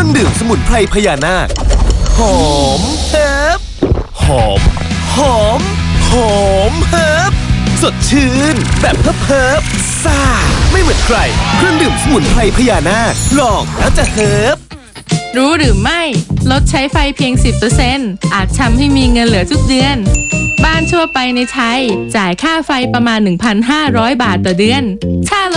รื่องดื่มสมุนไพรพญานาคหอมเฮิบหอมหอมหอมเฮิบสดชื่นแบบเฮิบซ่าไม่เหมือนใครเครื่องดื่มสมุนไพรพญานาคลองแล้วจะเฮิบรู้หรือไม่ลดใช้ไฟเพียง 10% อาจทำให้มีเงินเหลือทุกเดือนบ้านทั่วไปในไทยจ่ายค่าไฟประมาณ 1,500 บาทต่อเดือนถ้าล